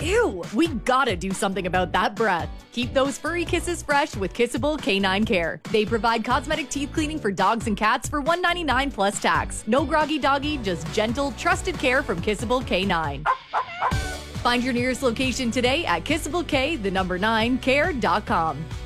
Ew, we gotta do something about that breath. Keep those furry kisses fresh with Kissable Canine Care. They provide cosmetic teeth cleaning for dogs and cats for $1.99 plus tax. No groggy doggy, just gentle, trusted care from Kissable Canine. Find your nearest location today at kissableK9care.com.